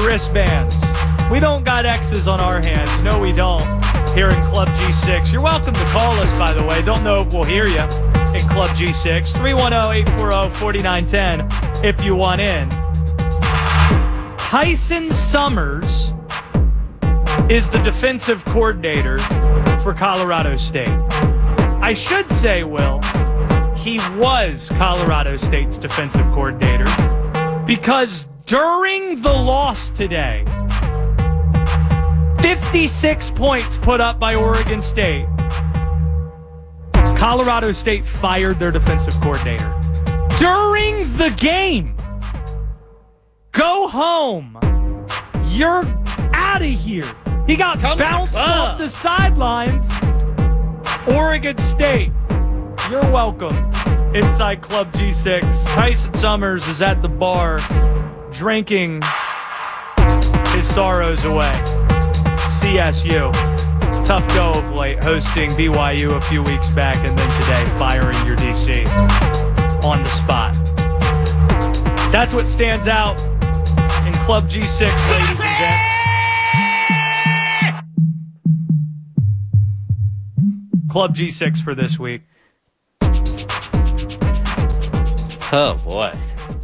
wristbands. We don't got X's on our hands. No, we don't. Here in Club G6. You're welcome to call us, by the way. Don't know if we'll hear you in Club G6. 310-840-4910 if you want in. Tyson Summers is the defensive coordinator for Colorado State. I should say, Will, he was Colorado State's defensive coordinator because during the loss today, 56 points put up by Oregon State. Colorado State fired their defensive coordinator. During the game, go home. You're out of here. He got bounced off the sidelines. Oregon State, you're welcome. Inside Club G6, Tyson Summers is at the bar drinking his sorrows away. CSU, tough go of late, hosting BYU a few weeks back, and then today firing your DC on the spot. That's what stands out in Club G6, ladies and gents. Club G6 for this week. Oh, boy.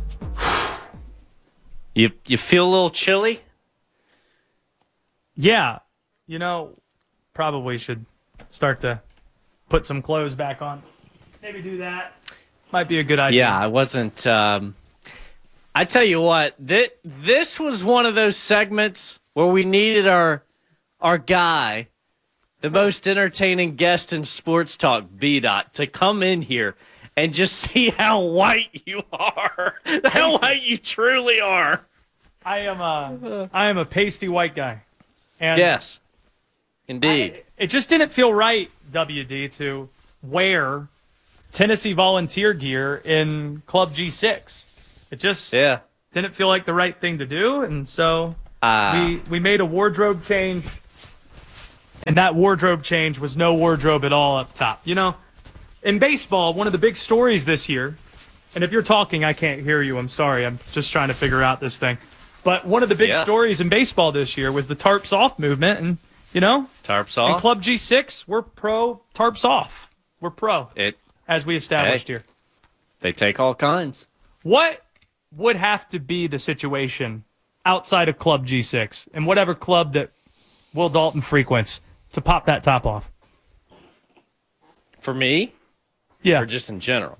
You feel a little chilly? Yeah. Probably should start to put some clothes back on. Maybe do that. Might be a good idea. Yeah, I wasn't. I tell you what, this was one of those segments where we needed our guy, the most entertaining guest in sports talk, B-Dot, to come in here and just see how white you are, how white you truly are. I am a pasty white guy. And yes, indeed. It just didn't feel right, WD, to wear Tennessee Volunteer gear in Club G6. It just didn't feel like the right thing to do, and so we made a wardrobe change, and that wardrobe change was no wardrobe at all up top. In baseball, one of the big stories this year, and if you're talking, I can't hear you. I'm sorry. I'm just trying to figure out this thing. But one of the big stories in baseball this year was the tarps off movement. And, tarps off. In Club G6, we're pro tarps off. We're pro, as we established here. They take all kinds. What would have to be the situation outside of Club G6 and whatever club that Will Dalton frequents to pop that top off? For me? Yeah. Or just in general?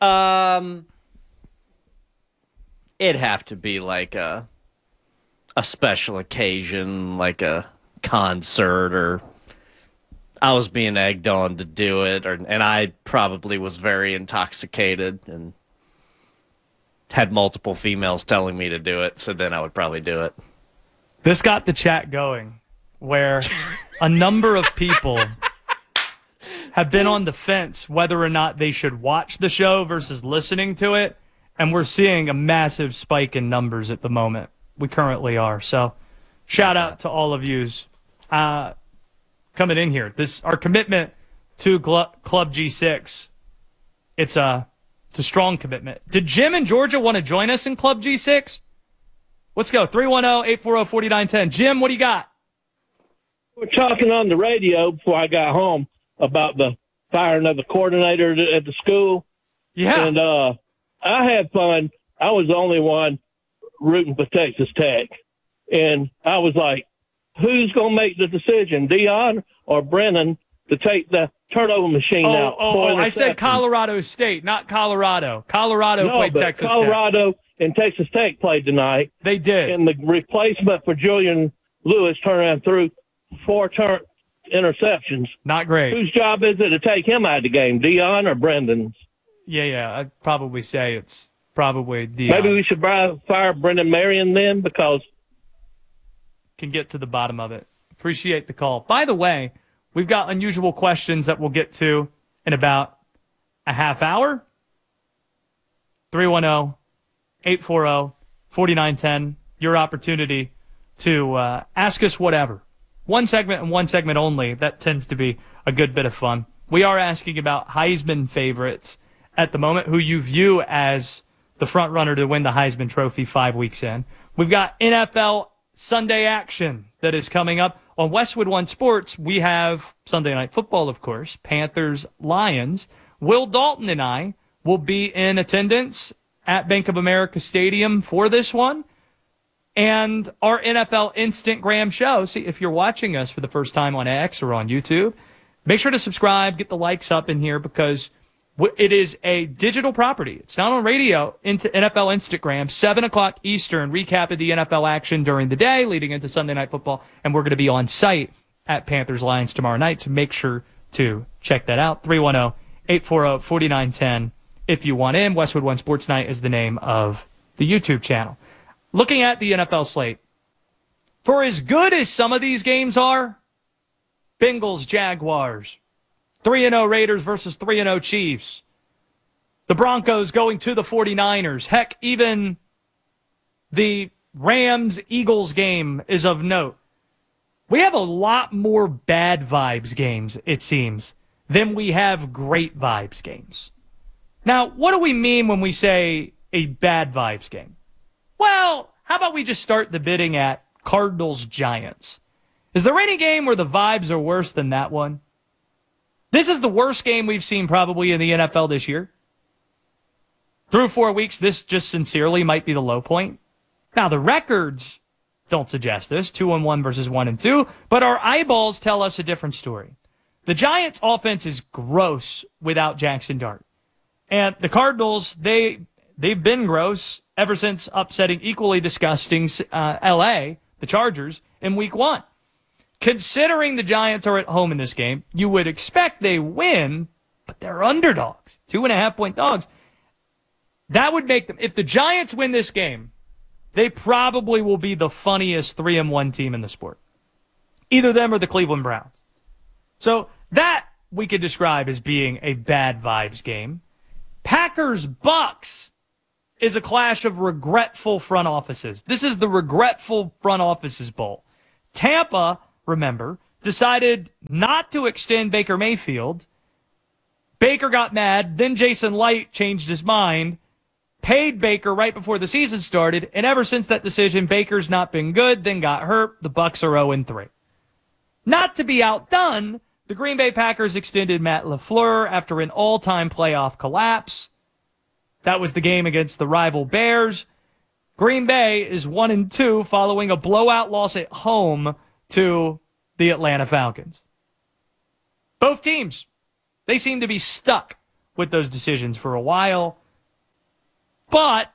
It'd have to be like a special occasion, like a concert, or I was being egged on to do it, and I probably was very intoxicated and had multiple females telling me to do it, so then I would probably do it. This got the chat going, where a number of people have been on the fence whether or not they should watch the show versus listening to it, and we're seeing a massive spike in numbers at the moment. We currently are. So shout out to all of yous coming in here. Our commitment to Club G6, it's a strong commitment. Did Jim in Georgia want to join us in Club G6? Let's go. 310-840-4910. Jim, what do you got? We were talking on the radio before I got home about the firing of the coordinator at the school. Yeah. And I had fun. I was the only one rooting for Texas Tech. And I was like, who's going to make the decision, Dion or Brennan, to take the turnover machine out? I said Colorado State, not Colorado. Colorado played Texas Tech. Colorado and Texas Tech played tonight. They did. And the replacement for Julian Lewis turned around through 4 interceptions. Not great. Whose job is it to take him out of the game, Dion or Brendan's? Yeah, I'd probably say it's probably Dion. Maybe we should fire Brendan Marion then, because can get to the bottom of it. Appreciate the call. By the way, we've got unusual questions that we'll get to in about a half hour. 310-840-4910. Your opportunity to ask us whatever. One segment and one segment only. That tends to be a good bit of fun. We are asking about Heisman favorites at the moment, who you view as the front runner to win the Heisman Trophy 5 weeks in. We've got NFL Sunday action that is coming up. On Westwood One Sports, we have Sunday Night Football, of course, Panthers, Lions. Will Dalton and I will be in attendance at Bank of America Stadium for this one. And our NFL Instagram show. See, if you're watching us for the first time on X or on YouTube, make sure to subscribe, get the likes up in here, because it is a digital property. It's not on radio. Into NFL Instagram, 7 o'clock Eastern, recap of the NFL action during the day leading into Sunday Night Football. And we're going to be on site at Panthers Lions tomorrow night. So make sure to check that out. 310-840-4910 if you want in. Westwood One Sports Night is the name of the YouTube channel. Looking at the NFL slate, for as good as some of these games are, Bengals, Jaguars, 3-0 Raiders versus 3-0 Chiefs, the Broncos going to the 49ers, heck, even the Rams-Eagles game is of note. We have a lot more bad vibes games, it seems, than we have great vibes games. Now, what do we mean when we say a bad vibes game? Well, how about we just start the bidding at Cardinals-Giants? Is there any game where the vibes are worse than that one? This is the worst game we've seen probably in the NFL this year. Through 4 weeks, this just sincerely might be the low point. Now, the records don't suggest this, 2-1 versus 1-2, but our eyeballs tell us a different story. The Giants' offense is gross without Jackson Dart. And the Cardinals, they've been gross ever since upsetting equally disgusting L.A., the Chargers, in Week 1. Considering the Giants are at home in this game, you would expect they win, but they're underdogs, 2.5-point dogs. That would make them, if the Giants win this game, they probably will be the funniest 3-1 team in the sport. Either them or the Cleveland Browns. So that we could describe as being a bad vibes game. Packers-Bucks is a clash of regretful front offices. This is the regretful front offices bowl. Tampa, remember, decided not to extend Baker Mayfield. Baker got mad. Then Jason Light changed his mind, paid Baker right before the season started, and ever since that decision, Baker's not been good, then got hurt. The Bucks are 0-3. Not to be outdone, the Green Bay Packers extended Matt LaFleur after an all-time playoff collapse. That was the game against the rival Bears. Green Bay is 1-2 following a blowout loss at home to the Atlanta Falcons. Both teams, they seem to be stuck with those decisions for a while. But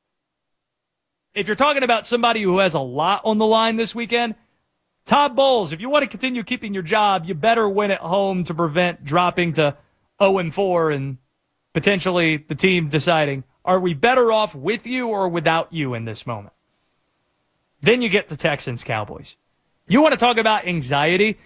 if you're talking about somebody who has a lot on the line this weekend, Todd Bowles, if you want to continue keeping your job, you better win at home to prevent dropping to 0-4 and potentially the team deciding, are we better off with you or without you in this moment? Then you get the Texans-Cowboys. You want to talk about anxiety?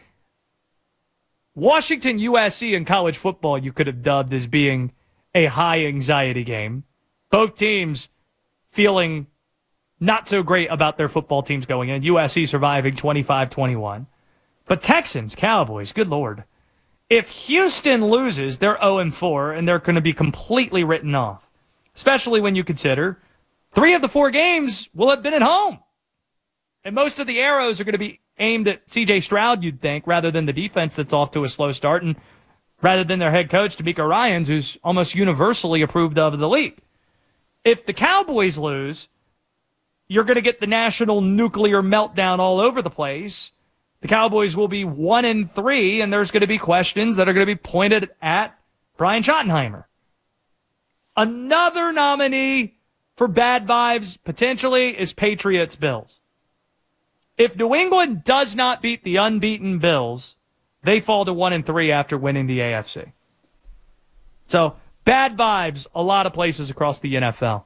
Washington, USC in college football you could have dubbed as being a high-anxiety game. Both teams feeling not so great about their football teams going in. USC surviving 25-21. But Texans, Cowboys, good Lord. If Houston loses, they're 0-4, and they're going to be completely written off. Especially when you consider 3 of the 4 games will have been at home. And most of the arrows are going to be aimed at C.J. Stroud, you'd think, rather than the defense that's off to a slow start, and rather than their head coach, D'Amico Ryans, who's almost universally approved of the league. If the Cowboys lose, you're going to get the national nuclear meltdown all over the place. The Cowboys will be 1-3, and there's going to be questions that are going to be pointed at Brian Schottenheimer. Another nominee for bad vibes, potentially, is Patriots-Bills. If New England does not beat the unbeaten Bills, they fall to 1-3 after winning the AFC. So, bad vibes, a lot of places across the NFL.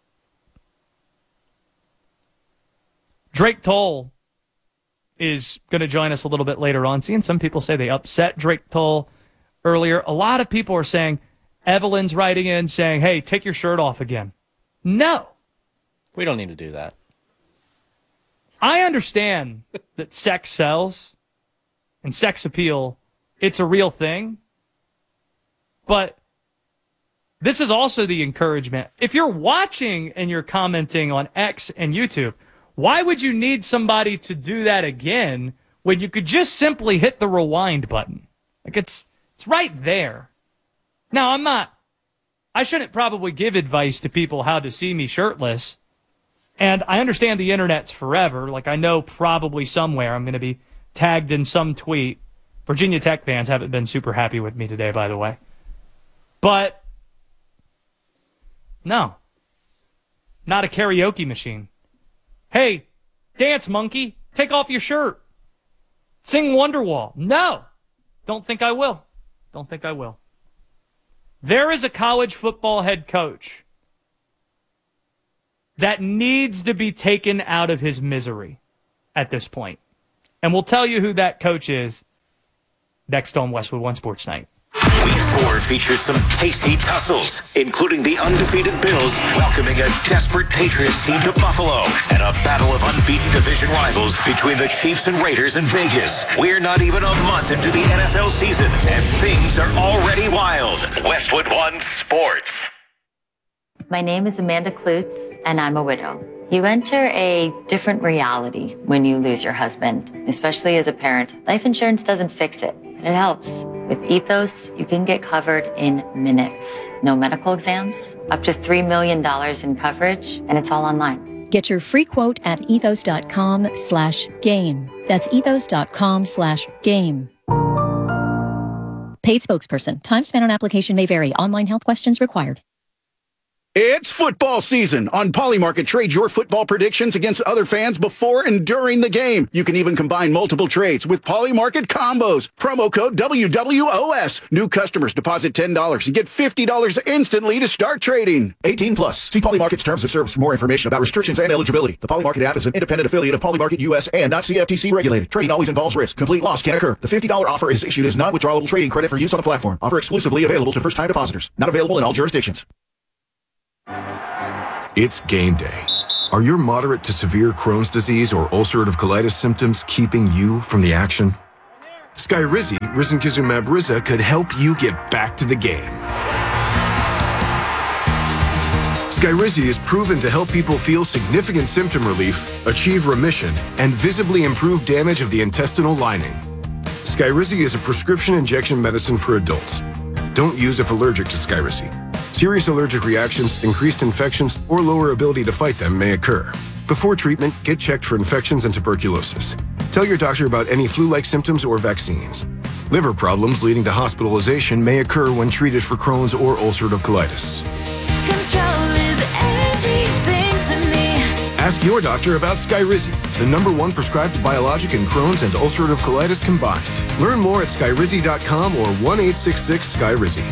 Drake Toll is going to join us a little bit later on. Seeing some people say they upset Drake Toll earlier. A lot of people are saying, Evelyn's writing in saying, hey, take your shirt off again. No. We don't need to do that. I understand that sex sells and sex appeal, it's a real thing. But this is also the encouragement. If you're watching and you're commenting on X and YouTube, Why would you need somebody to do that again when you could just simply hit the rewind button? Like, it's right there. Now, I shouldn't probably give advice to people how to see me shirtless. And I understand the internet's forever. Like, I know probably somewhere I'm going to be tagged in some tweet. Virginia Tech fans haven't been super happy with me today, by the way. But, no. Not a karaoke machine. Hey, dance monkey, take off your shirt. Sing Wonderwall. No. Don't think I will. Don't think I will. There is a college football head coach that needs to be taken out of his misery at this point. And we'll tell you who that coach is next on Westwood One Sports Night. Week 4 features some tasty tussles, including the undefeated Bills welcoming a desperate Patriots team to Buffalo and a battle of unbeaten division rivals between the Chiefs and Raiders in Vegas. We're not even a month into the NFL season, and things are already wild. Westwood One Sports. My name is Amanda Klutz, and I'm a widow. You enter a different reality when you lose your husband, especially as a parent. Life insurance doesn't fix it, but it helps. With Ethos, you can get covered in minutes. No medical exams, up to $3 million in coverage, and it's all online. Get your free quote at ethos.com/game. That's ethos.com/game. Paid spokesperson. Time spent on application may vary. Online health questions required. It's football season. On Polymarket, trade your football predictions against other fans before and during the game. You can even combine multiple trades with Polymarket combos. Promo code WWOS. New customers deposit $10 and get $50 instantly to start trading. 18 plus. See Polymarket's terms of service for more information about restrictions and eligibility. The Polymarket app is an independent affiliate of Polymarket US and not CFTC regulated. Trading always involves risk. Complete loss can occur. The $50 offer is issued as non-withdrawable trading credit for use on the platform. Offer exclusively available to first-time depositors. Not available in all jurisdictions. It's game day. Are your moderate to severe Crohn's disease or ulcerative colitis symptoms keeping you from the action? Skyrizi, risankizumab Riza, could help you get back to the game. Skyrizi is proven to help people feel significant symptom relief, achieve remission, and visibly improve damage of the intestinal lining. Skyrizi is a prescription injection medicine for adults. Don't use if allergic to Skyrizi. Serious allergic reactions, increased infections, or lower ability to fight them may occur. Before treatment, get checked for infections and tuberculosis. Tell your doctor about any flu-like symptoms or vaccines. Liver problems leading to hospitalization may occur when treated for Crohn's or ulcerative colitis. Control is everything to me. Ask your doctor about Skyrizi, the #1 prescribed biologic in Crohn's and ulcerative colitis combined. Learn more at skyrizi.com or 1-866-SKYRIZI.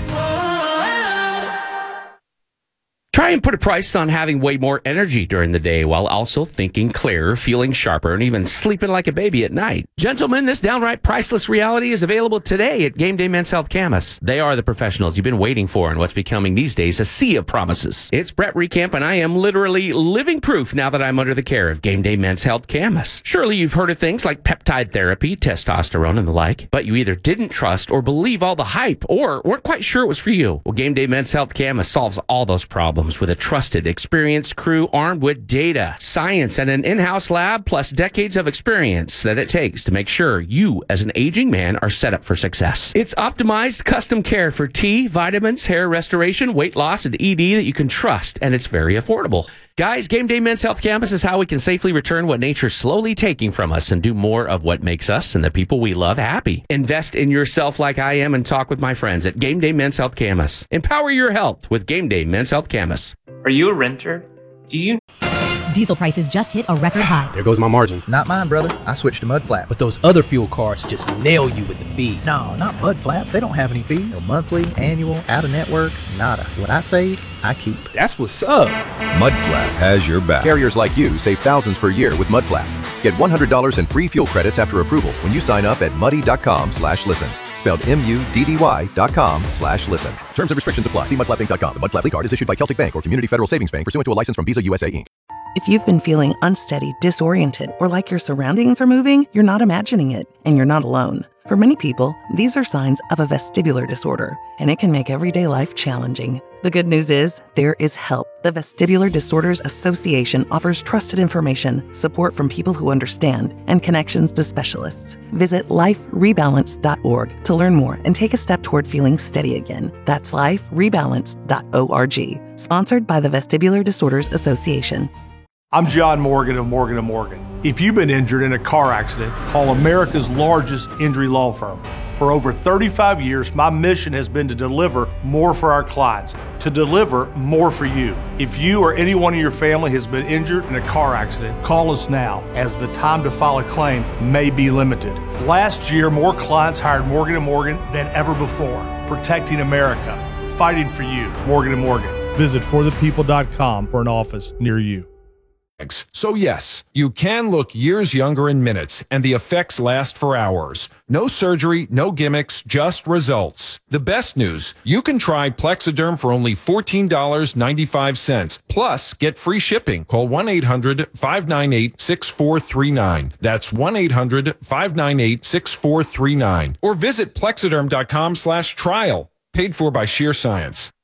Try and put a price on having way more energy during the day while also thinking clearer, feeling sharper, and even sleeping like a baby at night. Gentlemen, this downright priceless reality is available today at Game Day Men's Health Camas. They are the professionals you've been waiting for in what's becoming these days a sea of promises. It's Brett Recamp, and I am literally living proof now that I'm under the care of Game Day Men's Health Camas. Surely you've heard of things like peptide therapy, testosterone, and the like, but you either didn't trust or believe all the hype or weren't quite sure it was for you. Well, Game Day Men's Health Camas solves all those problems with a trusted, experienced crew armed with data, science, and an in-house lab, plus decades of experience that it takes to make sure you, as an aging man, are set up for success. It's optimized custom care for tea, vitamins, hair restoration, weight loss, and ED that you can trust, and it's very affordable. Guys, Game Day Men's Health Campus is how we can safely return what nature's slowly taking from us and do more of what makes us and the people we love happy. Invest in yourself like I am and talk with my friends at Game Day Men's Health Campus. Empower your health with Game Day Men's Health Campus. Are you a renter? Do you... Diesel prices just hit a record high. There goes my margin. Not mine, brother. I switched to Mudflap. But those other fuel cards just nail you with the fees. No, not Mudflap. They don't have any fees. No monthly, annual, out-of-network, nada. What I save, I keep. That's what's up. Mudflap has your back. Carriers like you save thousands per year with Mudflap. Get $100 in free fuel credits after approval when you sign up at muddy.com/listen. Spelled MUDDY.com/listen. Terms and restrictions apply. See mudflapinc.com. The Mudflap Fleet Card is issued by Celtic Bank or Community Federal Savings Bank pursuant to a license from Visa USA Inc. If you've been feeling unsteady, disoriented, or like your surroundings are moving, you're not imagining it, and you're not alone. For many people, these are signs of a vestibular disorder, and it can make everyday life challenging. The good news is, there is help. The Vestibular Disorders Association offers trusted information, support from people who understand, and connections to specialists. Visit liferebalance.org to learn more and take a step toward feeling steady again. That's liferebalance.org. Sponsored by the Vestibular Disorders Association. I'm John Morgan of Morgan & Morgan. If you've been injured in a car accident, call America's largest injury law firm. For over 35 years, my mission has been to deliver more for our clients, to deliver more for you. If you or anyone in your family has been injured in a car accident, call us now, as the time to file a claim may be limited. Last year, more clients hired Morgan & Morgan than ever before, protecting America, fighting for you. Morgan & Morgan. Visit forthepeople.com for an office near you. So yes, you can look years younger in minutes, and the effects last for hours. No surgery, no gimmicks, just results. The best news, you can try Plexiderm for only $14.95. Plus, get free shipping. Call 1-800-598-6439. That's 1-800-598-6439. Or visit Plexiderm.com/trial. Paid for by Sheer Science.